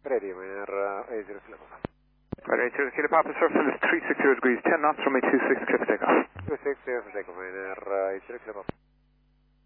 Ready, meneer 80 Papa. Right, 80 Kilo Papa, surface is 360 degrees, 10 knots, runway 26, clear for takeoff. 26, clear for takeoff, meneer 80 Papa.